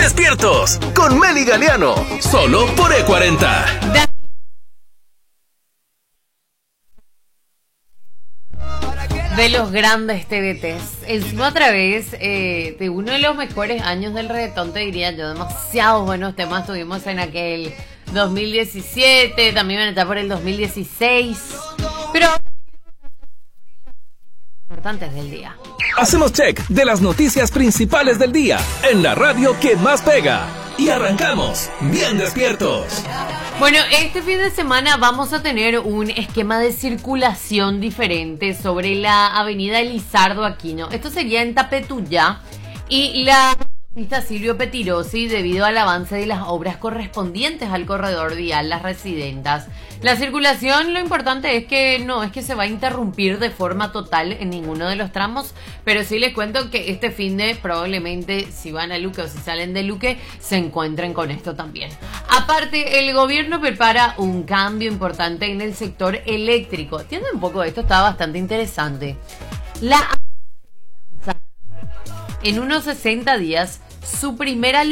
Despiertos con Meli Galeano, solo por E40. De los grandes TBTs. Encima a través de uno de los mejores años del reggaetón, te diría yo. Demasiados buenos temas tuvimos en aquel 2017, también van a estar por el 2016. Pero importantes del día. Hacemos check de las noticias principales del día en la radio que más pega. Y arrancamos bien despiertos. Bueno, este fin de semana vamos a tener un esquema de circulación diferente sobre la avenida Elizardo Aquino. Esto sería en Tapetuyá y la pista Silvio Petirosi debido al avance de las obras correspondientes al corredor vial Las Residentas. La circulación, lo importante es que no es que se va a interrumpir de forma total en ninguno de los tramos, pero sí les cuento que este fin de probablemente si van a Luque o si salen de Luque se encuentren con esto también. Aparte, el gobierno prepara un cambio importante en el sector eléctrico. Entienden un poco, esto está bastante interesante. En unos 60 días, su primera